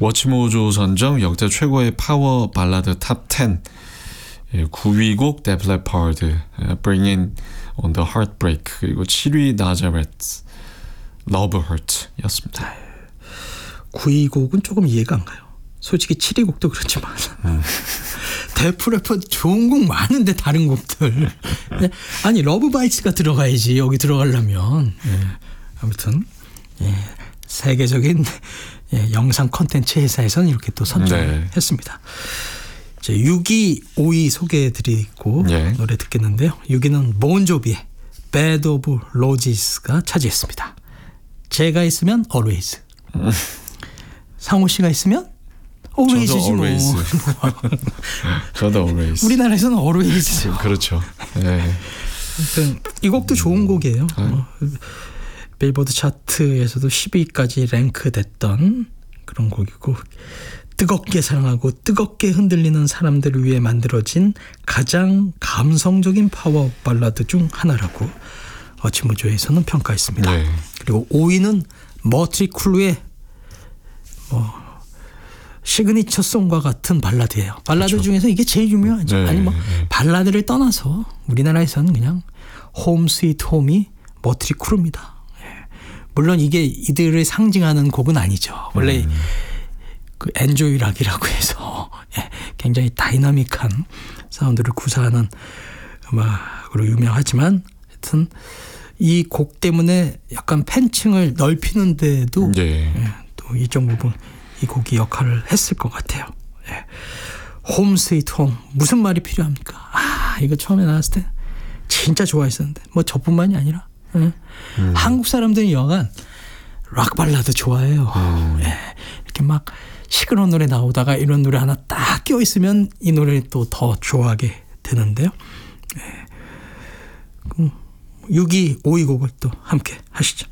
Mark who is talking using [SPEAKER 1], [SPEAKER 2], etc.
[SPEAKER 1] 워치모조 선정 역대 최고의 파워 발라드 탑 10 9위 곡 Def Leppard Bringing on the Heartbreak 그리고 7위 Nazareth Love Hurt 였습니다.
[SPEAKER 2] 9위 곡은 조금 이해가 안 가요. 솔직히 7위 곡도 그렇지만 데프 레퍼드 좋은 곡 많은데 다른 곡들 아니 러브바이츠가 들어가야지 여기 들어가려면 아무튼 세계적인 영상 콘텐츠 회사에서는 이렇게 또 선정했습니다. 6위, 5위 소개해드리고 노래 듣겠는데요. 6위는 본조비의 Bed of Roses가 차지했습니다. 제가 있으면 Always. 상호 씨가 있으면 Always지 뭐.
[SPEAKER 1] 저도 Always.
[SPEAKER 2] 우리나라에서는 Always.
[SPEAKER 1] 그렇죠. 네.
[SPEAKER 2] 이 곡도 좋은 곡이에요. 빌보드 차트에서도 10위까지 랭크됐던 그런 곡이고 뜨겁게 사랑하고 뜨겁게 흔들리는 사람들을 위해 만들어진 가장 감성적인 파워 발라드 중 하나라고 워치모조에서는 평가했습니다. 그리고 5위는 머트리 크루의 시그니처 송과 같은 발라드예요. 발라드 그렇죠. 중에서 이게 제일 유명하죠. 아니 발라드를 떠나서 우리나라에서는 그냥 홈 스위트 홈이 머트리 크루입니다. 물론 이게 이들을 상징하는 곡은 아니죠. 원래 그 엔조이 락이라고 해서 굉장히 다이나믹한 사운드를 구사하는 음악으로 유명하지만 하여튼 이 곡 때문에 약간 팬층을 넓히는데도 또 일정 부분 이 곡이 역할을 했을 것 같아요. 홈 스위트 홈 무슨 말이 필요합니까? 이거 처음에 나왔을 때 진짜 좋아했었는데 뭐 저뿐만이 아니라 한국 사람들이 여간 락 발라드 좋아해요. 이렇게 막 시끄러운 노래 나오다가 이런 노래 하나 딱 껴있으면 이 노래를 또 더 좋아하게 되는데요. 6위, 5위 곡을 또 함께 하시죠.